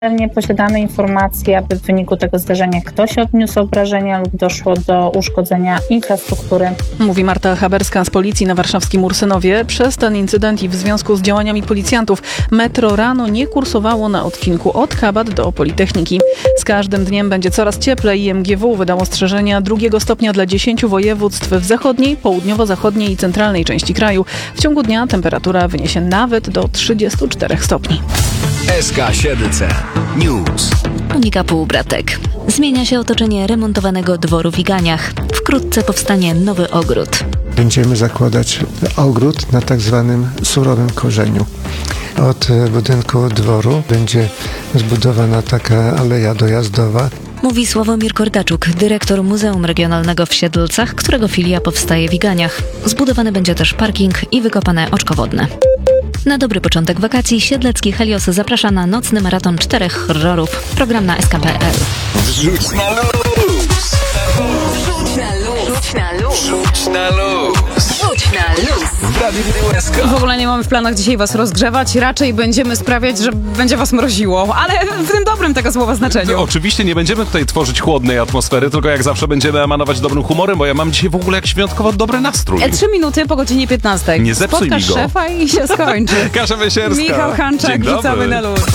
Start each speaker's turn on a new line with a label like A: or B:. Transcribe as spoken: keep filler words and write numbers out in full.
A: Nie posiadamy informacji, aby w wyniku tego zdarzenia ktoś odniósł obrażenia lub doszło do uszkodzenia infrastruktury.
B: Mówi Marta Haberska z policji na warszawskim Ursynowie. Przez ten incydent i w związku z działaniami policjantów metro rano nie kursowało na odcinku od Kabat do Politechniki. Z każdym dniem będzie coraz cieplej i M G W wydało ostrzeżenia drugiego stopnia dla dziesięciu województw w zachodniej, południowo-zachodniej i centralnej części kraju. W ciągu dnia temperatura wyniesie nawet do trzydziestu czterech stopni.
C: S K siedem C News.
D: Monika Półbratek. Zmienia się otoczenie remontowanego dworu w Iganiach. Wkrótce powstanie nowy ogród.
E: Będziemy zakładać ogród na tak zwanym surowym korzeniu. Od budynku dworu będzie zbudowana taka aleja dojazdowa.
D: Mówi Sławomir Kordaczuk, dyrektor Muzeum Regionalnego w Siedlcach, którego filia powstaje w Iganiach. Zbudowany będzie też parking i wykopane oczko wodne. Na dobry początek wakacji Siedlecki Helios zaprasza na nocny maraton czterech horrorów. Program na S K kropka P L.
C: Wrzuć na luz!
F: Rzuć na luz! Rzuć na luz!
C: Wrzuć na luz!
F: Rzuć na luz!
C: W Radiu S K.
G: W ogóle nie mamy w planach dzisiaj was rozgrzewać, raczej będziemy sprawiać, że będzie was mroziło, ale w tym dobrym tego słowa znaczeniu.
H: Oczywiście nie będziemy tutaj tworzyć chłodnej atmosfery, tylko jak zawsze będziemy emanować dobrym humorem, bo ja mam dzisiaj w ogóle jakiś wyjątkowo dobry nastrój.
G: E, Trzy minuty po godzinie piętnastej.
H: Nie zepsuj
G: Spotkasz
H: mi go.
G: szefa i się skończy.
H: Kasia Wysierska.
G: Michał Hanczak,
H: Dzień dobry.
G: rzucamy na luz.